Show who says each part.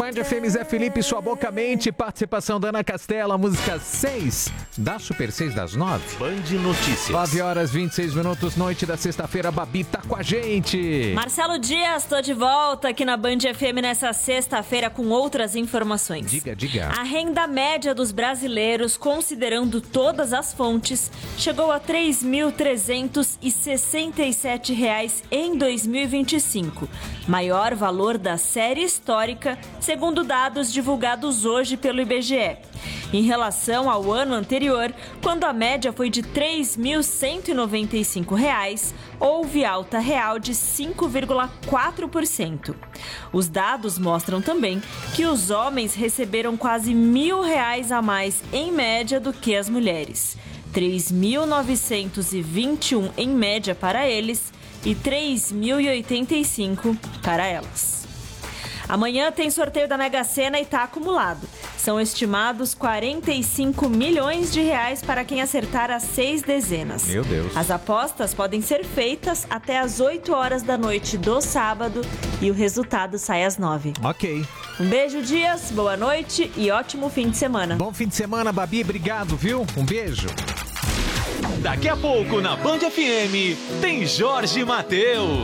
Speaker 1: Band FM, Zé Felipe, Sua Boca Mente, participação da Ana Castela, música 6 da Super 6 das 9.
Speaker 2: Band Notícias.
Speaker 1: 9 horas 26 minutos, noite da sexta-feira, Babi tá com a gente.
Speaker 3: Marcelo Dias, tô de volta aqui na Band FM nessa sexta-feira com outras informações.
Speaker 1: Diga.
Speaker 3: A renda média dos brasileiros, considerando todas as fontes, chegou a R$ 3.367 em 2025, maior valor da série histórica, segundo dados divulgados hoje pelo IBGE. Em relação ao ano anterior, quando a média foi de R$ 3.195, houve alta real de 5,4%. Os dados mostram também que os homens receberam quase R$ 1.000 a mais em média do que as mulheres. R$ 3.921 em média para eles e R$ 3.085 para elas. Amanhã tem sorteio da Mega Sena e está acumulado. São estimados R$ 45 milhões para quem acertar as 6 dezenas.
Speaker 1: Meu Deus.
Speaker 3: As apostas podem ser feitas até às 8 horas da noite do sábado e o resultado sai às 9.
Speaker 1: Ok.
Speaker 3: Um beijo, Dias, boa noite e ótimo fim de semana.
Speaker 1: Bom fim de semana, Babi, obrigado, viu? Um beijo.
Speaker 2: Daqui a pouco na Band FM tem Jorge Mateus.